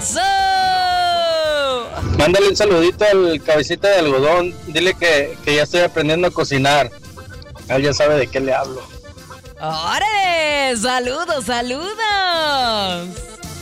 ¡Eso! Mándale un saludito al cabecita de algodón. Dile que ya estoy aprendiendo a cocinar. Él ya sabe de qué le hablo. ¡Órale! ¡Saludos, saludos!